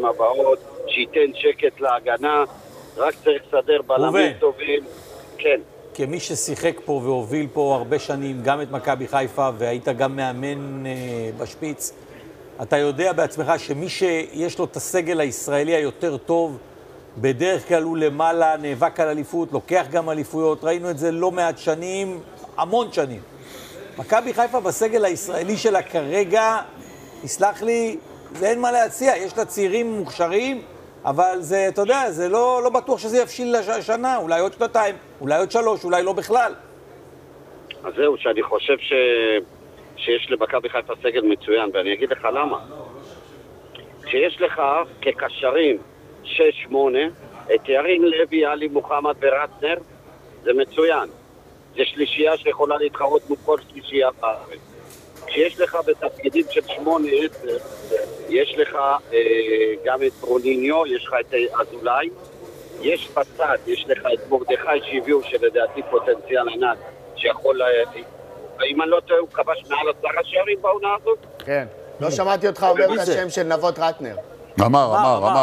בשנים הבאות, שייתן שקט להגנה, רק צריך לסדר בלמים טובים. כן. כמי ששיחק פה והוביל פה הרבה שנים, גם את מכבי חיפה, והיית גם מאמן בשפיץ, אתה יודע בעצמך שמי שיש לו את הסגל הישראלי היותר טוב, בדרך כלל הוא למעלה, נאבק על אליפות, לוקח גם אליפויות, ראינו את זה לא מעט שנים, המון שנים. מכבי חיפה בסגל הישראלי שלה כרגע, תסלח לי, זה אין מה להציע, יש לה צעירים מוכשרים, אבל זה, אתה יודע, זה לא בטוח שזה יפשיל לשנה, אולי עוד 2, אולי עוד 3, אולי לא בכלל. אז זהו, שאני חושב שיש למכבי חיפה סגל מצוין, ואני אגיד לך למה. כשיש לך כקשרים 6-8, את ירין לוי, עלי מוחמד ורטנר, זה מצוין. זה שלישייה שיכולה להתחרות מול כל שלישייה בארץ. כשיש לך בתפקידים של 8-10, יש לך גם את ברוניניו, יש לך את אזולאי, יש בצד, יש לך את מורדכי שהביאו, שלדעתי פוטנציאל ענק, שיכול, אם אני לא טועה, הוא כבש מעל 10 שערים בעונה הזאת? כן. לא שמעתי אותך אומר את השם של נבות רטנר. אמר.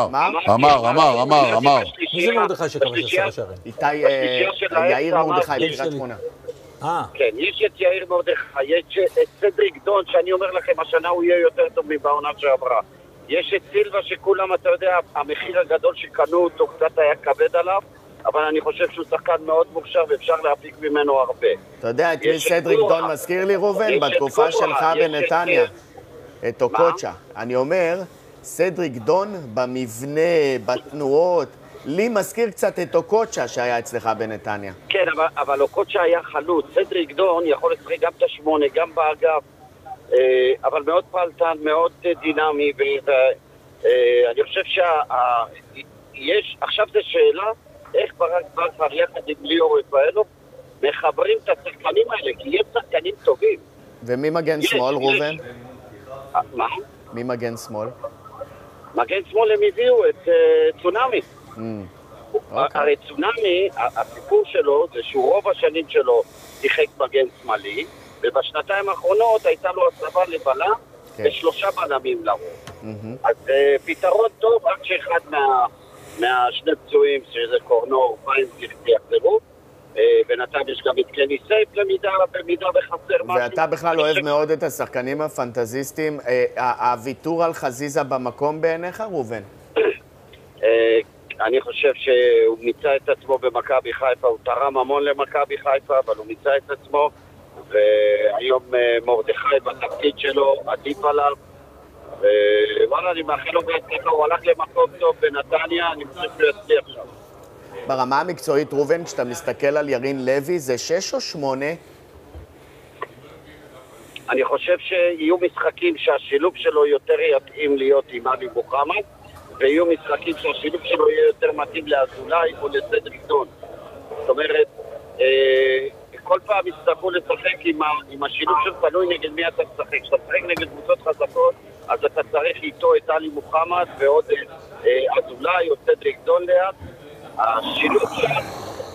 מי זה מרדכי שכבש 10 שערים? איתי, יאיר מרדכי, בקריית שמונה. כן, יש את יאיר מרדכי, יש את סדריק דון, שאני אומר לכם, השנה הוא יהיה יותר טוב מבעונה שעברה. יש את סילבה שכולם, אתה יודע, המחיר הגדול שקנו אותו קצת היה כבד עליו, אבל אני חושב שהוא שחקן מאוד מוכשר ואפשר להפיק ממנו הרבה. אתה יודע, את מי סדריק דון מזכיר לי, רובן, בתקופה שלך בנתניה, את אוקוצ'ה. אני אומר, סדריק דון במבנה, בתנועות, לי מזכיר קצת את אוקוצ'ה שהיה אצלך בנתניה. כן, אבל אוקוצ'ה היה חלוץ. סדריק דון יכול לשחק גם את 8, גם באגף, אבל מאוד פלטן, מאוד דינמי, ואני חושב שיש, עכשיו זו שאלה, איך ברק בכר יחד עם ליאור רפאלוב מחברים את השחקנים האלה, כי יש שחקנים טובים. ומי מגן שמאל, ראובן? מה? מי מגן שמאל? מגן שמאל הם הביאו את צונאמי. הרי צונאמי, הסיפור שלו זה שהוא רוב השנים שלו שיחק מגן שמאלי, ובשנתיים האחרונות הייתה לו הסבה לבלם ו3 בלמים לרוב. אז פתרון טוב, רק שאחד מהשני פצועים, שזה קורנור, פיינזליך יחזרו, בינתיים יש גם את קני סייף במידה וחסר משהו. ואתה בכלל אוהב מאוד את השחקנים הפנטזיסטים. הוויתור על חזיזה במקום בעיניך, ראובן? אני חושב שהוא מיצה את עצמו במכבי חיפה, הוא תרם המון למכבי חיפה, אבל הוא מיצה את עצמו, והיום מרדכי בתפקיד שלו עדיף עליו, ווואלה, אני מאחל לו בהצלחה, הוא הלך למקום טוב בנתניה, אני חושב שהוא יצליח שם. ברמה המקצועית, ראובן, כשאתה מסתכל על ירין לוי, זה 6 או 8? אני חושב שיהיו משחקים שהשילוב שלו יותר יתאים להיות עם עלי מוחמד, ויהיו משחקים שהשילוב שלו יהיה יותר מתאים לאזולאי או לסדריק דון. זאת אומרת, כל פעם יצטרכו לשחק עם השילוב של תלוי נגד מי אתה משחק. כשאתה משחק נגד קבוצות חזקות, אז אתה צריך איתו את עלי מוחמד ועוד אזולאי או סדריק דון ליד. השילוב שלנו,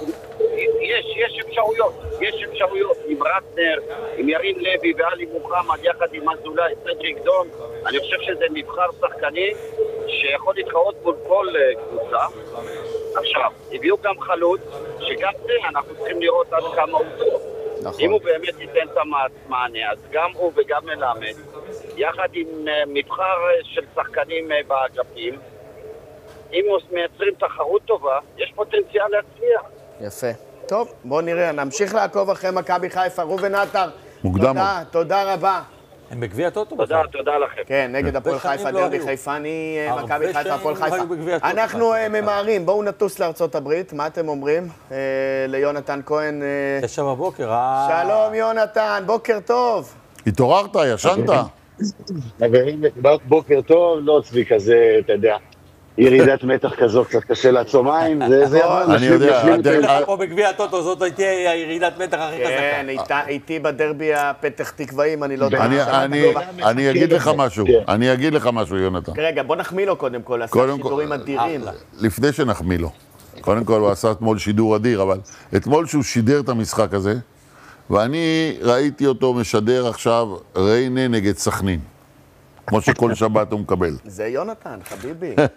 יש אפשרויות עם רטנר, עם ירין לוי ועלי מוחמד יחד עם אזולאי, סדריק דון. אני חושב שזה מבחר שחקנים שיכול להתחרות מול כל קבוצה. עכשיו, הביאו גם חלוץ, שגם זה אנחנו צריכים לראות עד כמה הוא טוב. נכון. אם הוא באמת ייתן את המענה, אז גם הוא וגם מלמד, יחד עם מבחר של שחקנים באגפים, אם מייצרים תחרות טובה, יש פוטנציאל להצליח. יפה. טוב, בואו נראה, נמשיך לעקוב אחרי מכבי חיפה. ראובן עטר, תודה רבה. הם בגביע טוטו? תודה לכם. כן, נגד הפועל חיפה, דרבי חיפני, מכבי חיפה, הפועל חיפה. אנחנו ממהרים, בואו נטוס לארצות הברית, מה אתם אומרים? ליונתן כהן. 9 בבוקר. שלום יונתן, בוקר טוב. התעוררת, ישנת? חברים, בוקר טוב, לא צבי כזה, אתה יודע. ירידת מתח כזו, קצת קשה לעצום עין, זה יבוא. אני יודע. פה בגביע הטוטו, זאת הייתי הירידת מתח הכי חזקה. כן, איתי בדרבי הפתח תקוואים, אני לא יודע. אני אגיד לך משהו, יונתן. רגע, בוא נחמיא לו קודם כל, עשה שידורים אדירים. לפני שנחמיא לו. קודם כל, הוא עשה אתמול שידור אדיר, אבל אתמול שהוא שידר את המשחק הזה, ואני ראיתי אותו משדר עכשיו ריינה נגד סכנין. כמו שכל שבת הוא מקבל. זה יונתן, חביבי.